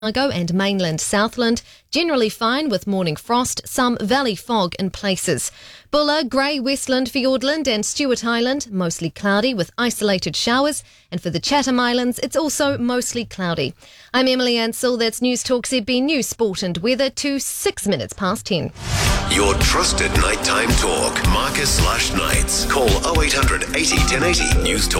Otago and mainland Southland, generally fine with morning frost, some valley fog in places. Buller, grey Westland, Fiordland and Stewart Island, mostly cloudy with isolated showers. And for the Chatham Islands, it's also mostly cloudy. I'm Emily Ansell, that's News Talk ZB News Sport and Weather to 6 minutes past 10. Your trusted nighttime talk. Marcus/Knights. Call 0800 80 1080. News Talk.